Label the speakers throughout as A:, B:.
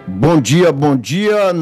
A: Bom dia,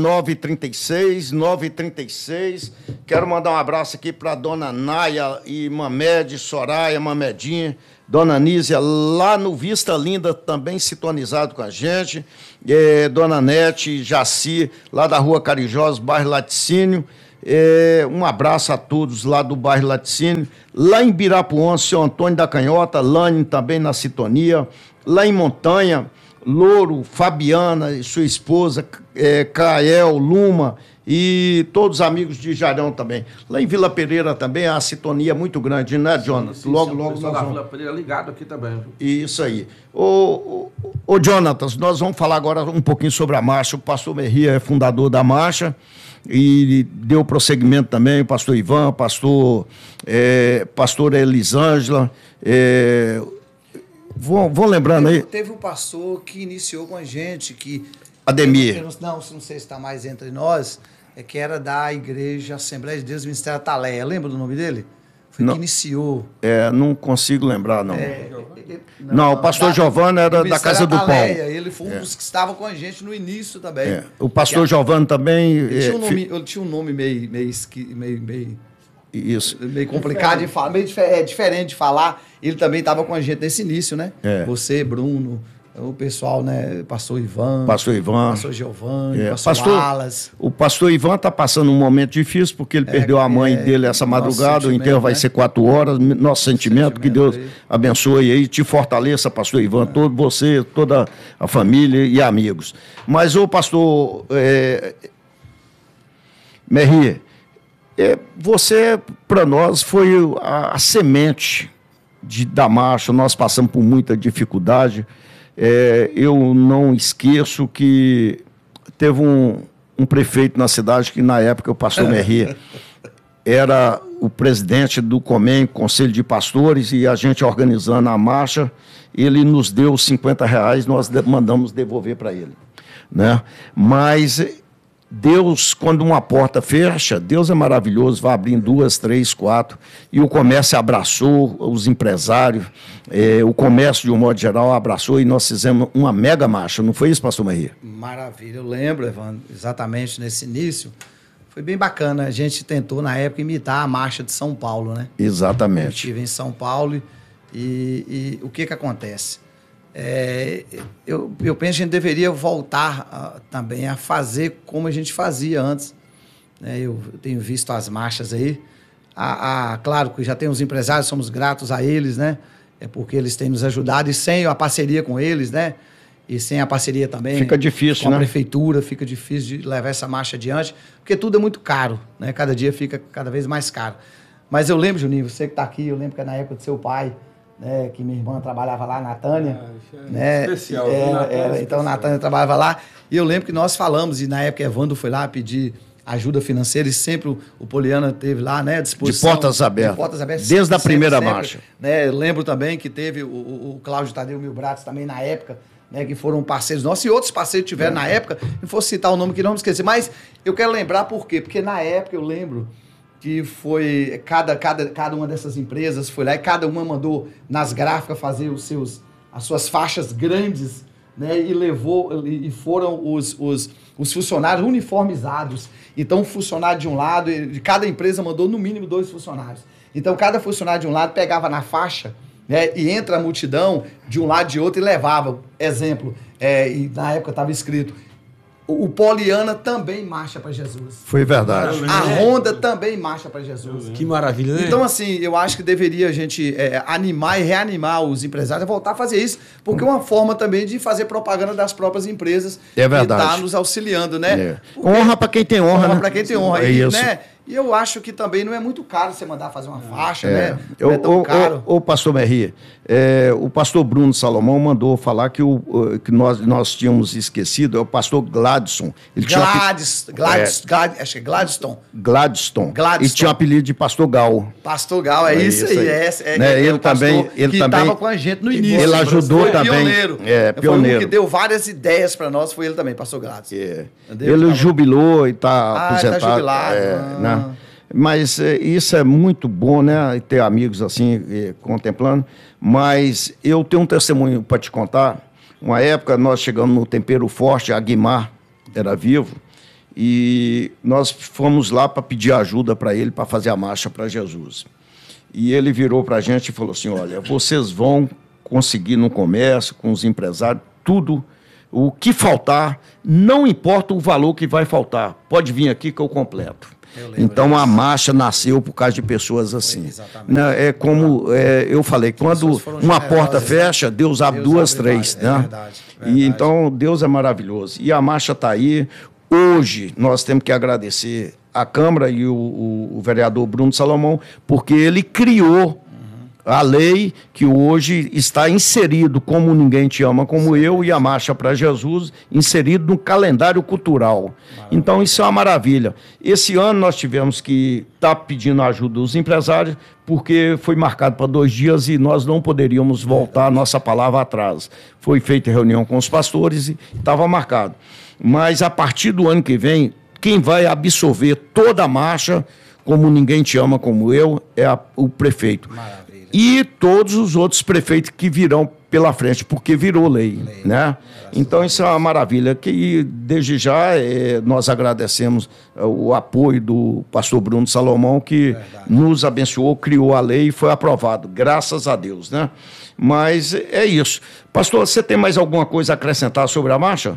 A: 9h36. Quero mandar um abraço aqui para dona Naia e Mamed, Soraya, Mamedinha, dona Nízia, lá no Vista Linda, também sintonizado com a gente, dona Nete, Jaci, lá da Rua Carijós, bairro Laticínio. Um abraço a todos lá do bairro Laticínio. Lá em Birapuã, seu Antônio da Canhota, Lane também na sintonia. Lá em Montanha, Louro, Fabiana e sua esposa, Cael, Luma e todos os amigos de Jarão também. Lá em Vila Pereira também há uma sintonia muito grande, né, Jonas?
B: Sim,
A: logo
B: nós vamos...
A: vamos...
B: Vila Pereira ligado aqui também.
A: Isso aí. Ô, Jonatas, nós vamos falar agora um pouquinho sobre a marcha. O pastor Merria é fundador da marcha e deu prosseguimento também, o pastor Ivan, pastor Elisângela, Vão lembrando aí.
C: Teve um pastor que iniciou com a gente, que...
A: Ademir.
C: Eu não sei se está mais entre nós, que era da Igreja Assembleia de Deus, Ministério Ataleia. Lembra do nome dele? Foi que iniciou.
A: Não consigo lembrar, não. Não, o pastor Giovanni era da Casa do Pão.
C: Ele foi um dos que estava com a gente no início também.
A: O pastor Giovanni também...
C: Ele tinha um nome meio
A: Isso.
C: Meio complicado de falar, diferente de falar. Ele também estava com a gente nesse início, né? Você, Bruno, o pessoal, né? Pastor Ivan, Pastor Giovanni, pastor Alas.
A: O pastor Ivan está passando um momento difícil porque ele perdeu a mãe dele essa madrugada. O enterro vai ser 4 horas. Nosso sentimento, que Deus abençoe aí, te fortaleça, pastor Ivan, todo você, toda a família e amigos. Mas o pastor Merri, você, para nós, foi a semente da marcha. Nós passamos por muita dificuldade. Eu não esqueço que teve um prefeito na cidade que, na época, o pastor Merri era o presidente do COMEM, Conselho de Pastores, e a gente organizando a marcha, ele nos deu R$50, nós mandamos devolver para ele, né? Mas... Deus, quando uma porta fecha, Deus é maravilhoso, vai abrindo 2, 3, 4, e o comércio abraçou, os empresários, o comércio de um modo geral abraçou, e nós fizemos uma mega marcha, não foi isso, pastor Maria?
C: Maravilha, eu lembro, Evandro, exatamente nesse início, foi bem bacana, a gente tentou na época imitar a marcha de São Paulo, né?
A: Exatamente.
C: Eu estive em São Paulo e o que acontece? Eu penso que a gente deveria voltar também a fazer como a gente fazia antes, né? Eu tenho visto as marchas aí, claro que já tem os empresários, somos gratos a eles, né? Porque eles têm nos ajudado, e sem a parceria com eles, né? E sem a parceria também
A: fica difícil,
C: com a
A: né?
C: prefeitura, fica difícil de levar essa marcha adiante, porque tudo é muito caro, né? Cada dia fica cada vez mais caro. Mas eu lembro, Juninho, você que está aqui, eu lembro que na época do seu pai, né, que minha irmã trabalhava lá, Natânia, né?
B: Especial.
C: Então, Natânia trabalhava lá, e eu lembro que nós falamos, e na época Evandro foi lá pedir ajuda financeira, e sempre o Poliana teve lá, né, à disposição.
A: De portas abertas. Desde a primeira marcha.
C: Né? Eu lembro também que teve o Cláudio Tadeu Milbratos também na época, né, que foram parceiros nossos, e outros parceiros tiveram na época, não fosse citar o nome que não me esquecer, mas eu quero lembrar por quê? Porque na época eu lembro que foi cada uma dessas empresas foi lá e cada uma mandou nas gráficas fazer as suas faixas grandes, né? E foram os funcionários uniformizados. Então, um funcionário de um lado, de cada empresa mandou no mínimo 2 funcionários. Então, cada funcionário de um lado pegava na faixa, né? E entra a multidão de um lado e de outro e levava. Exemplo, e na época estava escrito: o Poliana também marcha para Jesus.
A: Foi verdade.
C: A Honda também marcha para Jesus.
B: Que maravilha, né?
C: Então, assim, eu acho que deveria a gente animar e reanimar os empresários a voltar a fazer isso, porque é uma forma também de fazer propaganda das próprias empresas.
A: É verdade.
C: Que está nos auxiliando, né?
A: Honra para quem tem honra, né?
C: Para quem tem honra.
A: É isso.
C: Né? E eu acho que também não é muito caro você mandar fazer uma faixa, né? Não é tão caro.
A: O pastor Merri, o pastor Bruno Salomão mandou falar que nós tínhamos esquecido, é o pastor Gladson.
C: Acho que é Gladstone.
A: Gladstone. E tinha o apelido de pastor Gal.
C: Pastor Gal, isso aí.
A: Ele também
C: estava com a gente no início.
A: Ele ajudou
C: foi
A: também.
C: Pioneiro.
A: Pioneiro.
C: Foi um que deu várias ideias para nós, foi ele também, pastor Gladson.
A: Ele jubilou e está aposentado.
C: Está jubilado.
A: Né? Mas isso é muito bom, né? Ter amigos assim, contemplando. Mas eu tenho um testemunho para te contar. Uma época nós chegamos no Tempero Forte, Aguimar era vivo, e nós fomos lá para pedir ajuda para ele, para fazer a marcha para Jesus. E ele virou para a gente e falou assim, olha, vocês vão conseguir no comércio, com os empresários, tudo, o que faltar, não importa o valor que vai faltar, pode vir aqui que eu completo. Então a marcha nasceu por causa de pessoas assim. Né? É como eu falei, quando uma porta fecha, Deus abre duas, três. Né?
C: Verdade.
A: E então Deus é maravilhoso. E a marcha está aí. Hoje nós temos que agradecer a Câmara e o vereador Bruno Salomão, porque ele criou a lei que hoje está inserido, como Ninguém Te Ama Como Eu, e a Marcha para Jesus, inserido no calendário cultural. Então, isso é uma maravilha. Esse ano nós tivemos que estar pedindo ajuda dos empresários, porque foi marcado para 2 dias e nós não poderíamos voltar a nossa palavra atrás. Foi feita reunião com os pastores e estava marcado. Mas, a partir do ano que vem, quem vai absorver toda a marcha, como Ninguém Te Ama Como Eu, é o prefeito. Maravilha. E todos os outros prefeitos que virão pela frente, porque virou lei. Né? Então, isso é uma maravilha. Que, desde já, nós agradecemos o apoio do pastor Bruno Salomão, que nos abençoou, criou a lei e foi aprovado, graças a Deus. Né? Mas é isso. Pastor, você tem mais alguma coisa a acrescentar sobre a marcha?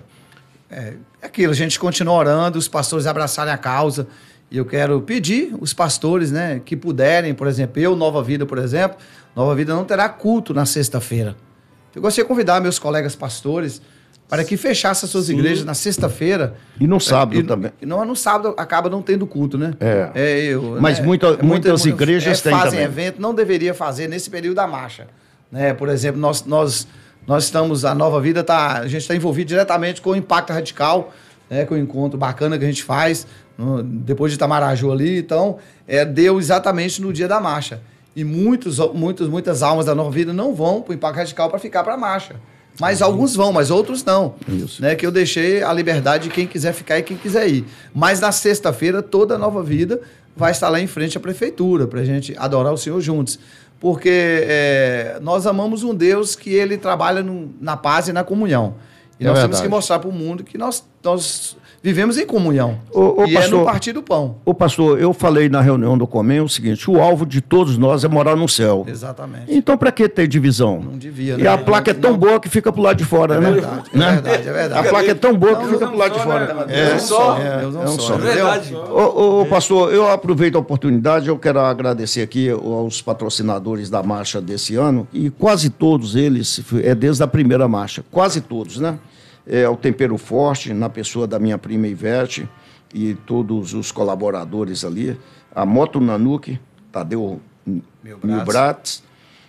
C: É aquilo, a gente continua orando, os pastores abraçarem a causa. E eu quero pedir os pastores, né, que puderem, por exemplo, eu, Nova Vida, por exemplo, Nova Vida não terá culto na sexta-feira. Eu gostaria de convidar meus colegas pastores para que fechassem as suas igrejas na sexta-feira.
A: E no sábado também.
C: No sábado acaba não tendo culto, né?
A: Mas
C: né,
A: muitas igrejas têm
C: fazem
A: também.
C: evento, não deveria fazer nesse período da marcha. Né? Por exemplo, nós estamos, a Nova Vida, a gente está envolvido diretamente com o Impacto Radical, né, com o encontro bacana que a gente faz, depois de Itamaraju ali. Então, deu exatamente no dia da marcha. E muitas almas da Nova Vida não vão para o Impacto Radical para ficar para a marcha. Mas alguns vão, mas outros não. Isso. Né, que eu deixei a liberdade de quem quiser ficar e quem quiser ir. Mas na sexta-feira, toda a Nova Vida vai estar lá em frente à prefeitura, para a gente adorar o Senhor juntos. Porque nós amamos um Deus que ele trabalha na paz e na comunhão. E nós temos que mostrar para o mundo que nós vivemos em comunhão. Pastor, no partir do pão.
A: Pastor, eu falei na reunião do Comem o seguinte, o alvo de todos nós é morar no céu.
C: Exatamente.
A: Então, para que ter divisão?
C: Não devia,
A: né? E a placa é tão boa que fica pro lado de fora, né?
C: Verdade, é verdade.
A: A placa é tão boa que fica pro lado de fora.
C: É um só.
B: É verdade.
A: Pastor, eu aproveito a oportunidade, eu quero agradecer aqui aos patrocinadores da marcha desse ano, e quase todos eles, desde a primeira marcha, quase todos, né? O Tempero Forte, na pessoa da minha prima Ivete e todos os colaboradores ali, a Moto Nanuque, Tadeu Milbrates,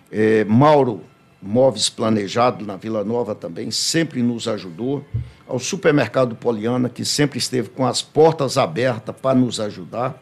A: Mauro Móveis Planejado, na Vila Nova também, sempre nos ajudou, ao Supermercado Poliana, que sempre esteve com as portas abertas para nos ajudar,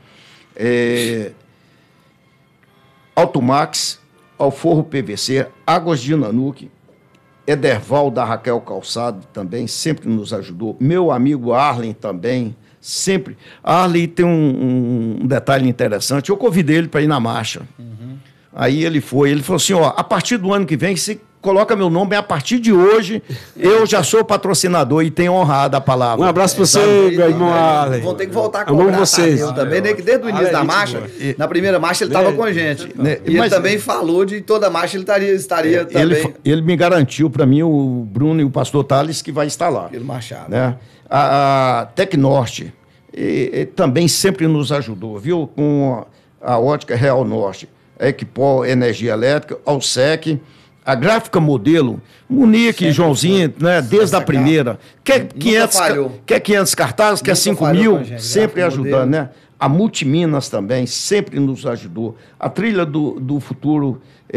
A: Automax, Alforro PVC, Águas de Nanuque, Ederval da Raquel Calçado também sempre nos ajudou. Meu amigo Arlen também, sempre. Arlen tem um detalhe interessante. Eu convidei ele para ir na marcha. Aí ele falou assim, a partir do ano que vem, se coloca meu nome, a partir de hoje, eu já sou patrocinador e tenho honrado a palavra.
B: Um abraço para você, meu irmão Arlen.
C: Vão ter que voltar a cobrar
B: vocês
C: também, né? Que desde o início da marcha, na primeira marcha ele estava com a gente. E ele também falou de toda marcha ele estaria também.
A: Ele me garantiu para mim, o Bruno e o pastor Thales, que vai estar lá.
C: Ele marchava.
A: Né? A Tecnorte também sempre nos ajudou, viu? Com a Ótica Real Norte, a Equipol Energia Elétrica, Alsec, a Gráfica Modelo, Munique e Joãozinho, né, desde a primeira. Quer 500 cartazes, quer 5 mil, sempre ajudando, né? A Multiminas também sempre nos ajudou. A Trilha do Futuro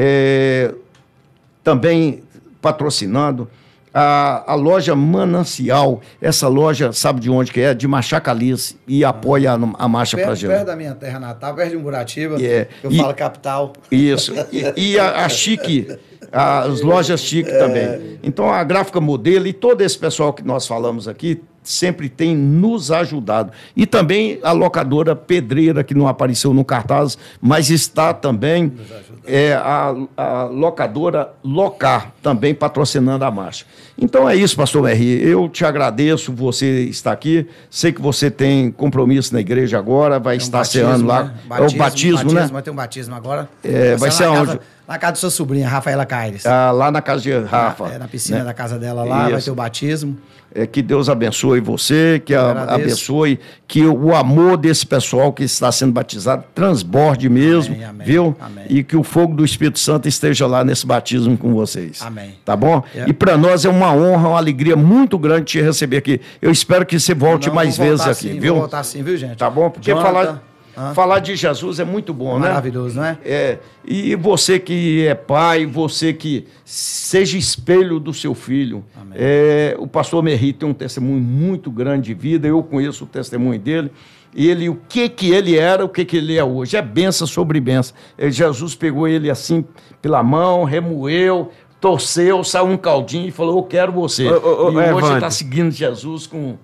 A: também patrocinando. A loja Manancial, essa loja, sabe de onde que é? De Machacalice, e apoia a Marcha para Jesus.
C: Perto da minha terra natal, perto de Muratiba, eu falo capital.
A: Isso. E a Chique, as lojas Chique também. Então, a Gráfica Modelo e todo esse pessoal que nós falamos aqui sempre tem nos ajudado. E também a locadora Pedreira, que não apareceu no cartaz, mas está também a locadora Locar, também patrocinando a marcha. Então é isso, pastor Merri. Eu te agradeço, você está aqui. Sei que você tem compromisso na igreja agora, vai estar ceando lá.
C: Né?
A: É o batismo, né?
C: Vai ter um batismo agora.
A: Vai ser aonde?
C: Na casa de sua sobrinha, Rafaela Caires.
A: Lá na casa de Rafa.
C: Na piscina da casa dela lá, vai ter o batismo.
A: Que Deus abençoe você, que abençoe, que o amor desse pessoal que está sendo batizado transborde mesmo,
C: amém,
A: viu?
C: Amém.
A: E que o fogo do Espírito Santo esteja lá nesse batismo com vocês.
C: Amém.
A: Tá bom? E para nós é uma honra, uma alegria muito grande te receber aqui. Eu espero que você volte mais vezes aqui, viu?
C: Vou voltar sim, viu, gente?
A: Tá bom? Porque falar de Jesus é muito bom, né?
C: Maravilhoso, não
A: é? E você que é pai, você que seja espelho do seu filho. O pastor Merri tem um testemunho muito grande de vida, eu conheço o testemunho dele. Ele, o que ele era, o que ele é hoje. É benção sobre benção. Jesus pegou ele assim pela mão, remoeu, torceu, saiu um caldinho e falou, eu quero você. E hoje ele está seguindo Jesus com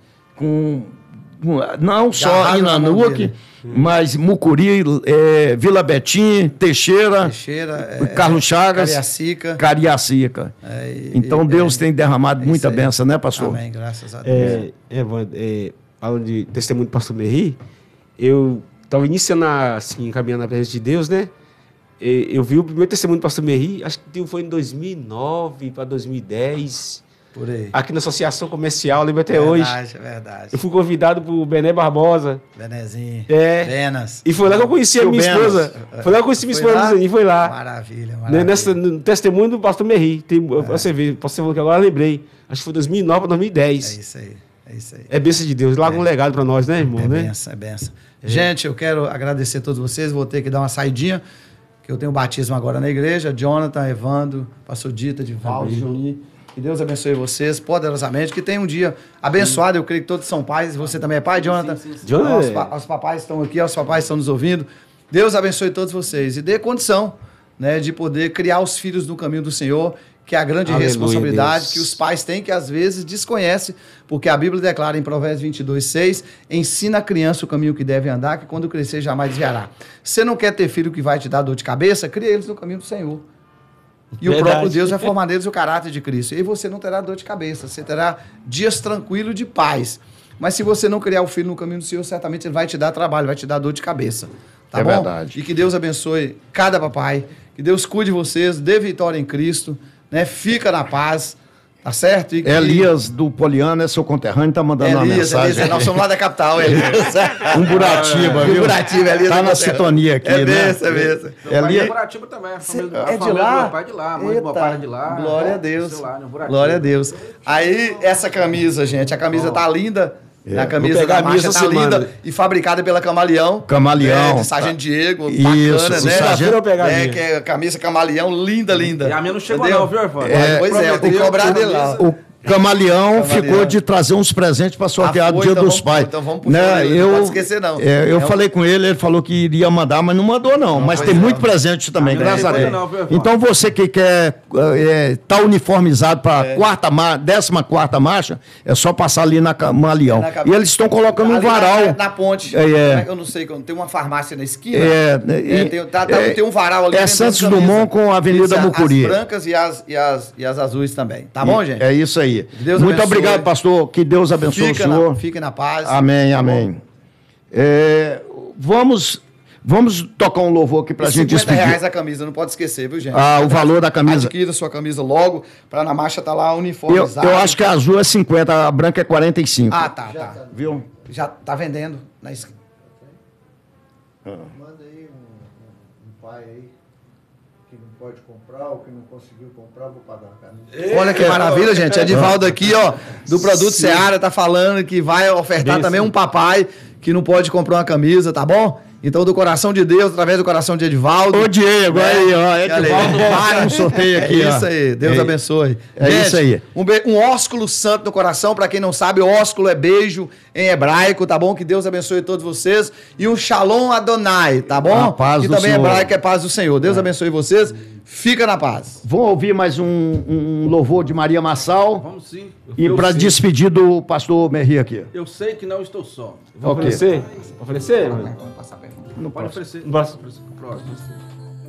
A: não só Inanuque, mas Mucuri, Vila Betim, Teixeira, Carlos Chagas, Cariacica. Então Deus tem derramado muita bênção, né, pastor?
C: Amém, graças a Deus.
B: Falando de testemunho do pastor Merri, eu estava iniciando, assim, caminhando na presença de Deus, né? Eu vi o primeiro testemunho do pastor Merri, acho que foi em 2009 para 2010.
C: Por aí.
B: Aqui na Associação Comercial, lembro até hoje.
C: É verdade.
B: Eu fui convidado por Bené Barbosa.
C: Benézinho.
B: Benas. E foi lá que eu conheci a minha esposa. Foi lá que eu conheci minha esposa, e foi lá.
C: Maravilha.
B: No testemunho do pastor Merri. Você vê, você falou que agora eu lembrei. Acho que foi 2009 para 2010.
C: É isso aí.
B: É bênção de Deus. Larga um legado para nós, né, irmão?
C: É benção. Gente, eu quero agradecer a todos vocês. Vou ter que dar uma saidinha, que eu tenho batismo agora na igreja. Jonathan, Evandro, pastor Dita, Divaldo, Juninho. Que Deus abençoe vocês poderosamente. Que tenha um dia abençoado. Eu creio que todos são pais. Você também é pai, Jonathan? Sim. Os papais estão aqui, os papais estão nos ouvindo. Deus abençoe todos vocês. E dê condição, né, de poder criar os filhos no caminho do Senhor, que é a grande responsabilidade que os pais têm, que às vezes desconhecem, porque a Bíblia declara em Provérbios 22:6, ensina a criança o caminho que deve andar, que quando crescer jamais desviará. Você não quer ter filho que vai te dar dor de cabeça? Cria eles no caminho do Senhor. E o próprio Deus vai formar neles o caráter de Cristo. E você não terá dor de cabeça, você terá dias tranquilos de paz. Mas se você não criar o filho no caminho do Senhor, certamente ele vai te dar trabalho, vai te dar dor de cabeça. Tá bom?
A: Verdade.
C: E que Deus abençoe cada papai, que Deus cuide de vocês, dê vitória em Cristo, né? Fica na paz, tá certo? E que...
A: Elias do Poliano é seu conterrâneo, tá mandando uma mensagem.
C: Elias, nós somos lá da capital, Elias.
A: Buratiba, viu?
C: Elias
A: tá na sintonia aqui, né?
C: É mesmo.
D: Elias Buratiba também.
C: É de lá?
D: Meu pai é de lá, mãe do meu pai é de lá.
C: Glória a Deus. Glória a Deus. Aí, essa camisa, gente, a camisa tá linda. A camisa da marcha tá linda e fabricada pela Camaleão.
A: Camaleão.
C: De Sargento Diego,
A: isso,
C: bacana, né?
A: Sargento
C: que é a camisa Camaleão, linda.
D: E a minha não chegou não, viu, Evandro?
C: Pois é, eu tenho que cobrar dele lá.
A: Camaleão ficou de trazer uns presentes para sortear no Dia dos Pais.
C: Então vamos puxar, não pode esquecer não.
A: Eu falei com ele, ele falou que iria mandar, mas não mandou não. Mas tem muito presente também, graças a Deus. Então você que quer tá uniformizado para 14ª marcha, é só passar ali na Camaleão. E eles estão colocando um varal.
C: Na ponte. Eu não sei, tem uma farmácia na esquina. Tem um varal ali.
A: É Santos Dumont com a Avenida Mucuri.
C: As brancas e as azuis também. Tá bom, gente?
A: É isso aí. Muito obrigado, pastor. Que Deus abençoe o senhor.
C: Fique na paz.
A: Amém, amém. Vamos tocar um louvor aqui pra gente despedir.
C: R$50 a camisa, não pode esquecer, viu, gente?
A: O valor da camisa.
C: Adquira sua camisa logo, pra na marcha tá lá uniformizado.
A: Eu acho que a azul é 50, a branca é 45.
C: Tá.
A: Viu?
C: Já tá vendendo na esquina.
E: Manda aí um pai aí que não pode comprar ou que não conseguiu comprar, vou pagar a camisa.
C: Olha que maravilha, gente. Edivaldo aqui, ó, do Produto Seara, tá falando que vai ofertar também um papai que não pode comprar uma camisa, tá bom? Então, do coração de Deus, através do coração de Edivaldo.
A: Ô, Diego, aí, ó. Edivaldo vai no sorteio aqui,
C: É
A: ó.
C: isso aí, Deus abençoe.
A: É isso aí.
C: Um ósculo santo no coração, pra quem não sabe, ósculo é beijo em hebraico, tá bom? Que Deus abençoe todos vocês. E um Shalom Adonai, tá bom?
A: A paz
C: que
A: do
C: também
A: Senhor.
C: hebraico é paz do Senhor. Deus abençoe vocês. Fica na paz.
A: Vamos ouvir mais um louvor de Maria Massal.
D: Vamos sim.
A: E para despedir do pastor Merri aqui.
D: Eu sei que não estou só.
B: Vou
A: Ok.
B: oferecer? Oferecer?
C: Vamos passar perto.
A: Não
D: Pode
A: posso.
D: oferecer.
B: Próximo.
D: Próximo.